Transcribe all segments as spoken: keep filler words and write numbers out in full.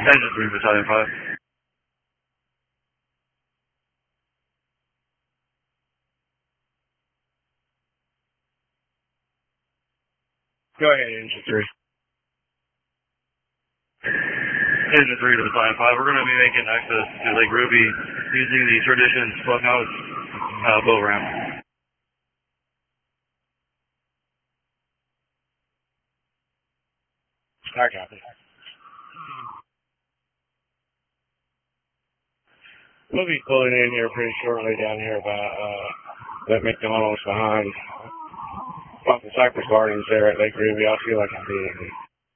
Engine three, Battalion five. Go ahead, Engine three. Engine three to Battalion five. We're going to be making access to Lake Ruby using the Traditions Clubhouse uh, boat ramp. I copy. We'll be pulling in here pretty shortly down here about uh, that McDonald's behind off the Cypress Gardens there at Lake Ruby. I'll see if I can see anything.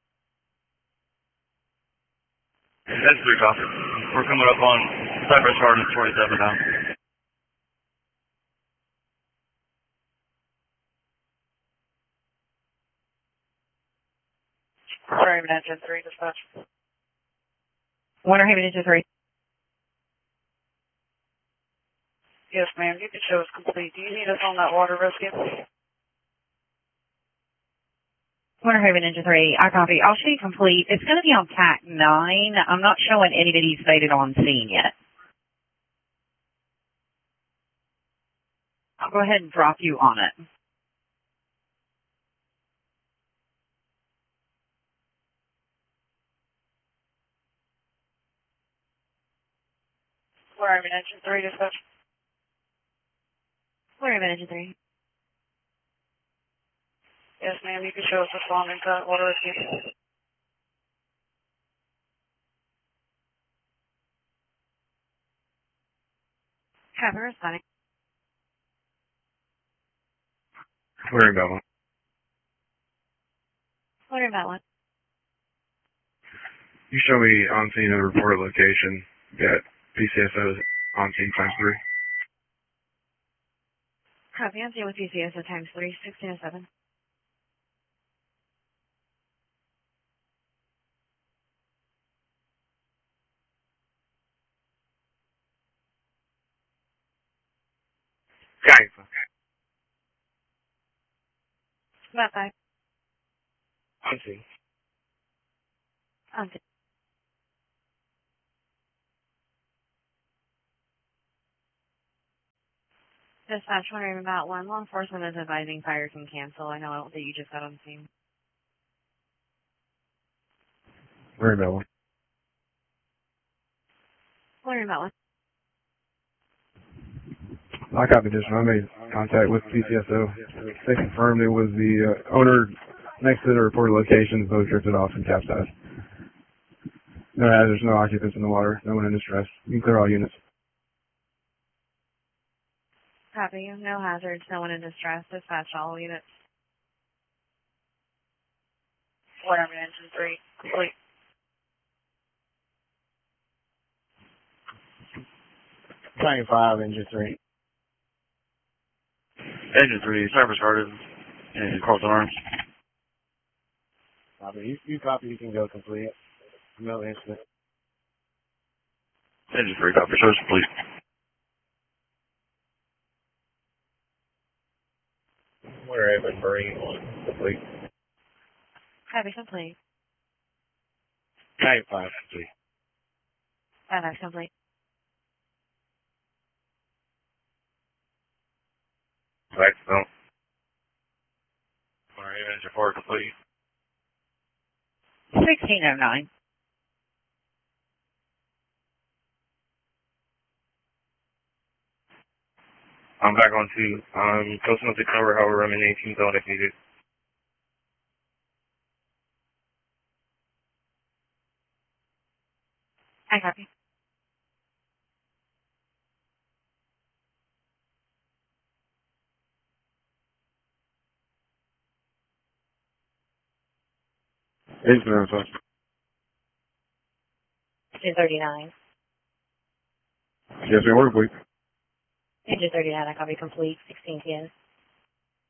Engine three, copy. We're coming up on Cypress Gardens twenty-seven now. Winter Haven Engine three, dispatch. Winter Haven Engine three. Yes, ma'am, you can show us complete. Do you need us on that water rescue? Winter Haven Engine three, I copy. I'll show you complete. It's going to be on T A C nine. I'm not showing anybody stated on scene yet. I'll go ahead and drop you on it. Winter Haven Engine three, dispatch. Winter Haven Engine three. Yes, ma'am, you can show us responding to that water rescue. Have her responding. Worry about one. Winter about one. You show me on scene and reported location that P C S O is on scene times three. Copy, I'm seeing with P C S O times three, sixteen oh seven. Okay. About five. On scene. On scene. Dispatch, wondering about one. Law enforcement is advising fire can cancel. I know that you just got on scene. Worry about one. Wondering about one. I copied this one. I made contact with P C S O. They confirmed it was the uh, owner next to the reported location. The boat drifted off and capsized. No hazards, no occupants in the water, no one in distress. You can clear all units. Copy. No hazards, no one in distress. Dispatch all units. Whatever, engine three. Complete. Battalion five, engine three. Engine three, Cypress Gardens, and Carlton Arms. Copy. You, you copy, you can go complete. No incident. Engine three, copy. Show us complete. We're able to bring one complete. Copy, complete. Battalion five, complete. Oh, that's complete. Right, so. Alright, engine four, complete. sixteen oh nine. I'm back on two. Um, close enough to cover, however, I'm in eighteen zone if needed. I copy. Engine on phone. Engine thirty-nine. Yes, we work, please. Engine thirty-nine, I copy complete. sixteen ten.